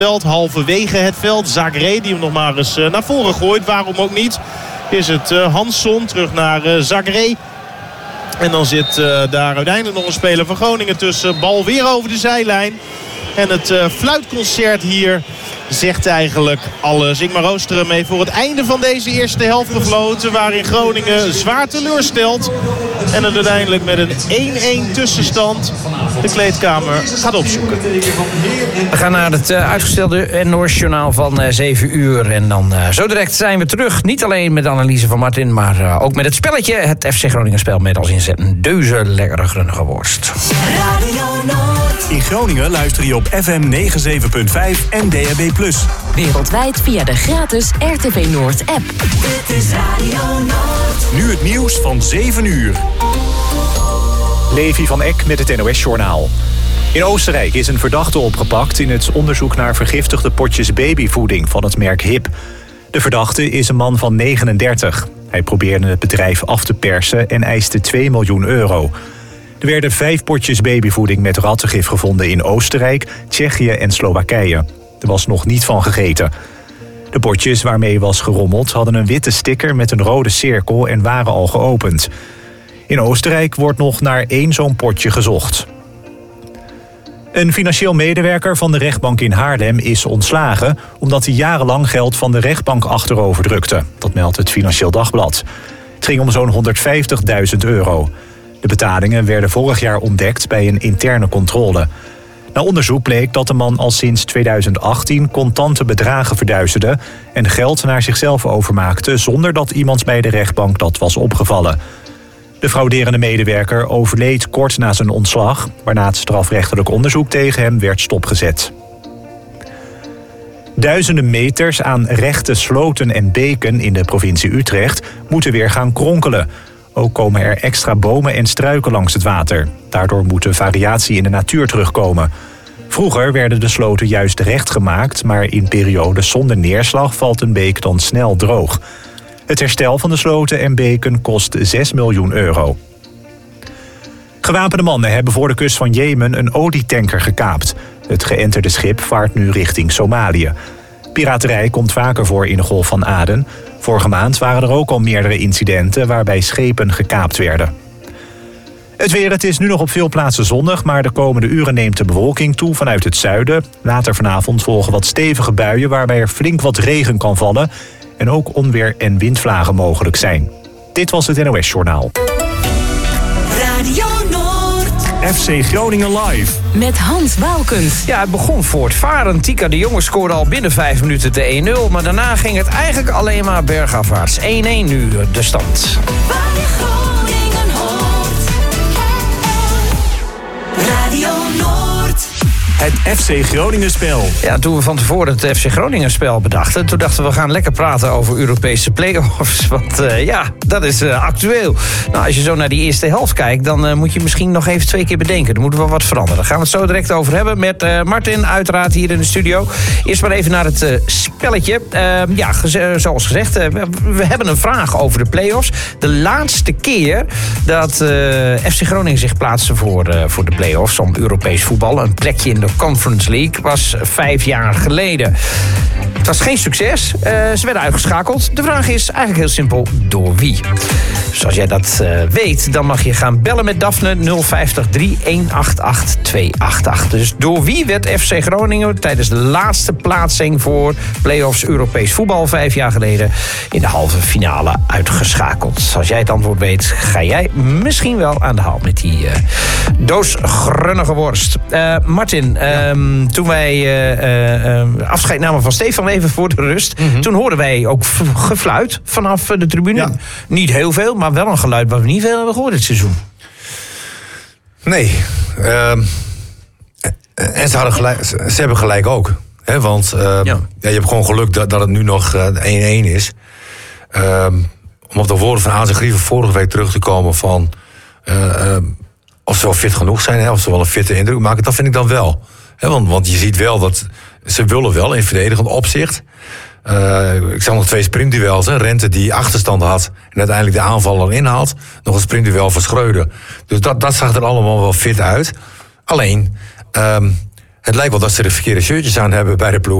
veld, halverwege het veld. Zagré die hem nog maar eens naar voren gooit. Waarom ook niet? Is het Hansson terug naar Zagré. En dan zit daar uiteindelijk nog een speler van Groningen tussen. Bal weer over de zijlijn. En het fluitconcert hier zegt eigenlijk alles. Ingmar Oosterem heeft voor het einde van deze eerste helft gefloten. Waarin Groningen zwaar teleurstelt. En het uiteindelijk met een 1-1 tussenstand de kleedkamer gaat opzoeken. We gaan naar het uitgestelde NOS-journaal van 7 uur. En dan zo direct zijn we terug. Niet alleen met de analyse van Martin, maar ook met het spelletje. Het FC Groningen spel met als inzet een deuze lekkere grunnige worst. Radio Noord. In Groningen luister je op FM 97.5 en DAB+. Wereldwijd via de gratis RTV Noord-app. Dit is Radio Noord. Nu het nieuws van 7 uur. Levi van Eck met het NOS-journaal. In Oostenrijk is een verdachte opgepakt in het onderzoek naar vergiftigde potjes babyvoeding van het merk HIP. De verdachte is een man van 39. Hij probeerde het bedrijf af te persen en eiste 2 miljoen euro. Er werden 5 potjes babyvoeding met rattengif gevonden in Oostenrijk, Tsjechië en Slowakije. Er was nog niet van gegeten. De potjes waarmee was gerommeld hadden een witte sticker met een rode cirkel en waren al geopend. In Oostenrijk wordt nog naar 1 zo'n potje gezocht. Een financieel medewerker van de rechtbank in Haarlem is ontslagen omdat hij jarenlang geld van de rechtbank achterover drukte. Dat meldt het Financieel Dagblad. Het ging om zo'n 150.000 euro. De betalingen werden vorig jaar ontdekt bij een interne controle. Na onderzoek bleek dat de man al sinds 2018 contante bedragen verduisterde en geld naar zichzelf overmaakte zonder dat iemand bij de rechtbank dat was opgevallen. De frauderende medewerker overleed kort na zijn ontslag, waarna het strafrechtelijk onderzoek tegen hem werd stopgezet. Duizenden meters aan rechte sloten en beken in de provincie Utrecht moeten weer gaan kronkelen. Ook komen er extra bomen en struiken langs het water. Daardoor moet de variatie in de natuur terugkomen. Vroeger werden de sloten juist recht gemaakt, maar in periodes zonder neerslag valt een beek dan snel droog. Het herstel van de sloten en beken kost 6 miljoen euro. Gewapende mannen hebben voor de kust van Jemen een olietanker gekaapt. Het geënterde schip vaart nu richting Somalië. Piraterij komt vaker voor in de Golf van Aden. Vorige maand waren er ook al meerdere incidenten waarbij schepen gekaapt werden. Het weer, het is nu nog op veel plaatsen zonnig, maar de komende uren neemt de bewolking toe vanuit het zuiden. Later vanavond volgen wat stevige buien waarbij er flink wat regen kan vallen en ook onweer en windvlagen mogelijk zijn. Dit was het NOS-journaal. Radio Noord. FC Groningen live. Met Hans Waukens. Ja, het begon voortvarend. Tika de Jonge scoorde al binnen 5 minuten de 1-0. Maar daarna ging het eigenlijk alleen maar bergafwaarts. 1-1 nu de stand. Waar je Groningen hoort. Radio Noord. Het FC Groningen spel. Ja, toen we van tevoren het FC Groningen spel bedachten, toen dachten we gaan lekker praten over Europese play-offs. Want ja, dat is actueel. Nou, als je zo naar die eerste helft kijkt, dan moet je misschien nog even 2 keer bedenken. Er moet wel wat veranderen. Daar gaan we het zo direct over hebben met Martin, uiteraard hier in de studio. Eerst maar even naar het spelletje. Ja, zoals gezegd, we hebben een vraag over de play-offs. De laatste keer dat FC Groningen zich plaatste voor de play-offs om Europees voetbal, een plekje in de Conference League, was 5 jaar geleden. Het was geen succes. Ze werden uitgeschakeld. De vraag is eigenlijk heel simpel: door wie? Dus als jij dat weet, dan mag je gaan bellen met Daphne 050 3188 288. Dus door wie werd FC Groningen tijdens de laatste plaatsing voor play-offs Europees voetbal 5 jaar geleden in de halve finale uitgeschakeld? Als jij het antwoord weet, ga jij misschien wel aan de haal met die doos grunnige worst. Martin, toen wij afscheid namen van Stefan even voor de rust, toen hoorden wij ook gefluit vanaf de tribune. Ja. Niet heel veel, maar wel een geluid wat we niet veel hebben gehoord dit seizoen. Nee. En ze hebben gelijk ook. Hè, want je hebt gewoon geluk dat het nu nog 1-1 is. Om op de woorden van Azen Grieven vorige week terug te komen van of ze wel fit genoeg zijn, hè, of ze wel een fitte indruk maken, dat vind ik dan wel. Hè, want je ziet wel dat ze willen wel in verdedigend opzicht. Ik zag nog 2 sprintduels. Hè. Rente die achterstand had en uiteindelijk de aanvaller inhaalt. Nog een sprintduel van Schreuder. Dus dat zag er allemaal wel fit uit. Alleen, Het lijkt wel dat ze de verkeerde shirtjes aan hebben bij de ploeg.